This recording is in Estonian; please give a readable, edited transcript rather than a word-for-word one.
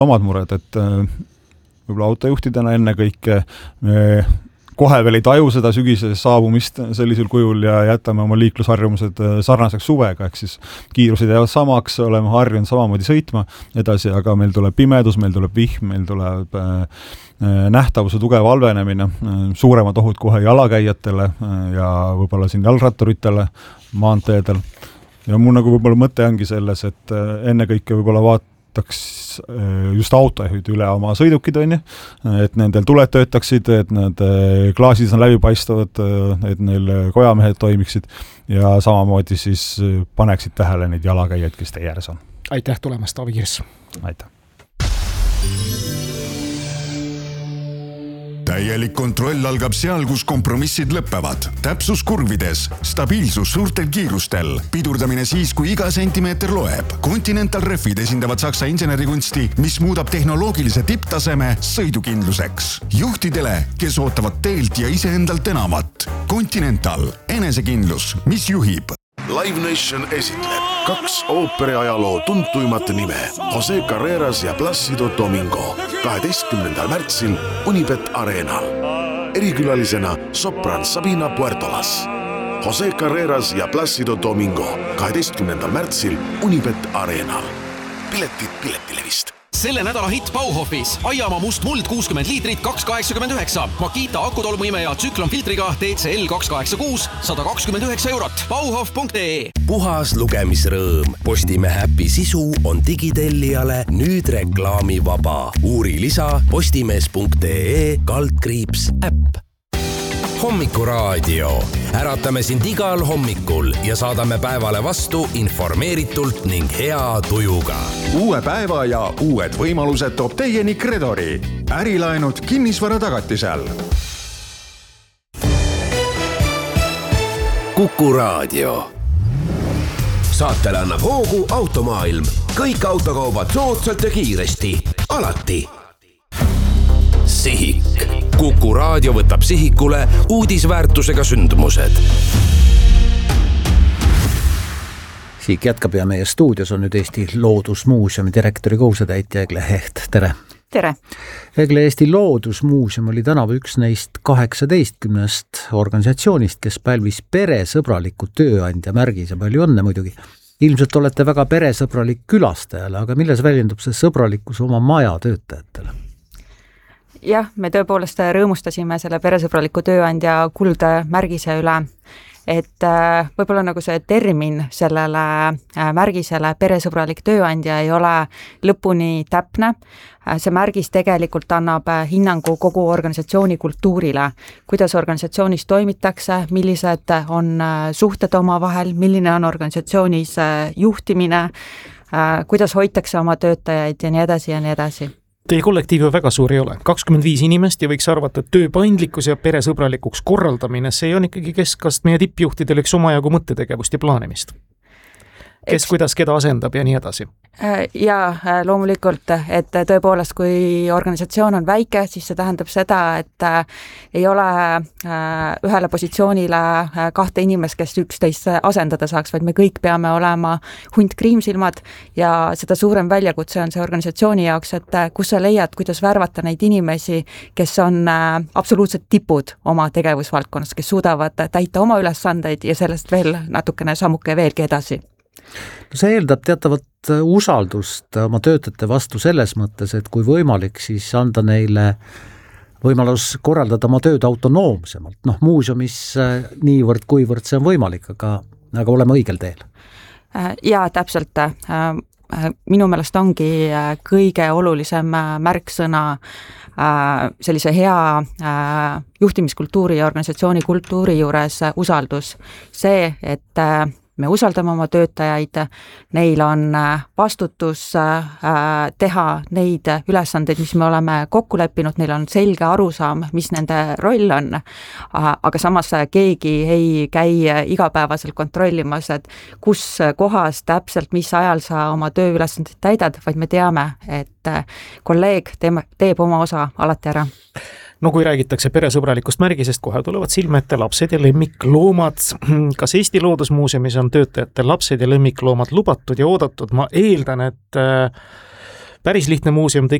omad mured, et võib-olla autojuhtidena enne kõike kohe veel ei taju seda sügise saabumist sellisel kujul ja jätame oma liiklusharjumused sarnaseks suvega, ehk siis kiirused jäävad samaks, oleme harjunud samamoodi sõitma edasi, aga meil tuleb pimedus, meil tuleb vihm, meil tuleb nähtavuse tugev halvenemine, suuremad ohud kohe jalakäijatele ja võib-olla siin jalgratturitele maanteedel. Ja mul nagu võib-olla mõte ongi selles, et enne kõike võib-olla vaataks just autojuhid üle oma sõidukid, et nendel tuled töötaksid, et nad klaasid on läbipaistavad, et neil kojamehed toimiksid ja samamoodi siis paneksid tähele neid jalakäijaid, kes teie ääres on. Aitäh tulemast, Taavi Kirs! Aitäh! Täielik kontroll algab seal, kus kompromissid lõppevad. Täpsus kurvides, stabiilsus suurtel kiirustel, pidurdamine siis, kui iga sentimeeter loeb. Continental Refid esindavad Saksa insenerikunsti, mis muudab tehnoloogilise tipptaseme sõidukindluseks. Juhtidele, kes ootavad teelt ja iseendalt enamat. Continental, enesekindlus, mis juhib. Live Nation esitleb 2 ooperiajaloo tuntuimat nime Jose Carreras ja Plácido Domingo 12. märtsil Unibet Arenal. Erikülalisena sopran Sabina Puertolas. Jose Carreras ja Plácido Domingo 12. märtsil Unibet Arenal. Piletid Piletilevist. Selle nädala hitt Bauhofis. Aiamaa must muld 60 liitrit 2,89. Makita akutolmuimeja tsüklonfiltriga TCL 286 129 €. Bauhof.ee. Puhas lugemisrõõm. Postimehe äpi sisu on digitellijale nüüd reklaamivaba. Uuri lisa postimees.ee/äpp. Hommikuraadio. Äratame sind igal hommikul ja saadame päevale vastu informeeritult ning hea tujuga. Uue päeva ja uued võimalused toob teieni Credori. Ärilaenud kinnisvara tagatisel. Kuku Raadio. Saatele annab hoogu Automaailm. Kõik autokaubad soodsalt ja kiiresti. Alati. Sihik. Kuku Raadio võtab sihikule uudisväärtusega sündmused. Sihik jätkab ja meie stuudios on nüüd Eesti Loodusmuuseumi direktori kohusetäitja Egle Heht. Tere! Tere! Egle, Eesti Loodusmuuseum oli tänavu üks neist 18 organisatsioonist, kes pälvis peresõbraliku tööandja märgise. Palju õnne muidugi. Ilmselt olete väga peresõbralik külastajale, aga milles väljendub see sõbralikkus oma maja töötajatele? Jah, me tõepoolest rõõmustasime selle peresõbraliku tööandja kuldmärgise üle, et võib-olla nagu see termin sellele märgisele peresõbralik tööandja ei ole lõpuni täpne. See märgis tegelikult annab hinnangu kogu organisatsiooni kultuurile, kuidas organisatsioonis toimitakse, millised on suhted omavahel, milline on organisatsioonis juhtimine, kuidas hoitakse oma töötajaid ja nii edasi ja nii edasi. Teie kollektiiv väga suur ei ole. 25 inimest ja võiks arvata, et tööpaindlikkus ja peresõbralikuks korraldamine, see on ikkagi keskastme ja tippjuhtidel üks omajagu mõttetegevust ja plaanimist. Kes kuidas keda asendab ja nii edasi. Ja loomulikult, et tõepoolest, kui organisatsioon on väike, siis see tähendab seda, et ei ole ühele positsioonile 2 inimest, kes üksteist asendada saaks, vaid me kõik peame olema hunt kriimsilmad ja seda suurem väljakutse on see organisatsiooni jaoks, et kus sa leiad, kuidas värvata neid inimesi, kes on absoluutselt tipud oma tegevusvaldkonnas, kes suudavad täita oma ülesandeid ja sellest veel natukene sammuke veelgi edasi. No see eeldab teatavat usaldust oma töötajate vastu selles mõttes, et kui võimalik, siis anda neile võimalus korraldada oma tööd autonoomsemalt. Muuseumis niivõrd kuivõrd see on võimalik, aga oleme õigel teel. Ja täpselt. Minu meelest ongi kõige olulisem märksõna sellise hea juhtimiskultuuri ja organisatsiooni kultuuri juures usaldus. See, et me usaldame oma töötajaid, neil on vastutus teha neid ülesandeid, mis me oleme kokku leppinud, neil on selge arusaam, mis nende roll on, aga samas keegi ei käi igapäevaselt kontrollimas, et kus kohas täpselt, mis ajal sa oma tööülesandeid täidad, vaid me teame, et kolleeg teeb oma osa alati ära. No kui räägitakse peresõbralikust märgisest, kohe tulevad silme ette lapsed ja lemmikloomad. Kas Eesti Loodusmuuseumis on töötajate lapsed ja lemmikloomad lubatud ja oodatud? Ma eeldan, et päris lihtne muuseum ta